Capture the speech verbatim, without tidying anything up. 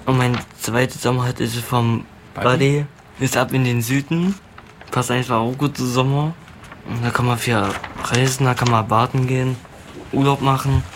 Und mein zweiter Sommer ist vom Buddy, ist ab in den Süden. Passt einfach auch gut zu Sommer. Und da kann man viel reisen, da kann man baden gehen, Urlaub machen.